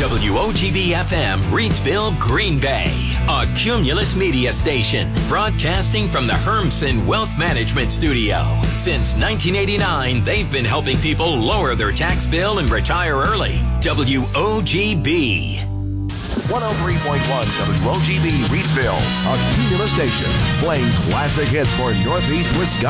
WOGB-FM, Reidsville, Green Bay. A Cumulus Media station, broadcasting from the Hermsen Wealth Management Studio. Since 1989, they've been helping people lower their tax bill and retire early. WOGB. 103.1 WOGB Reidsville, a Cumulus station, playing classic hits for Northeast Wisconsin.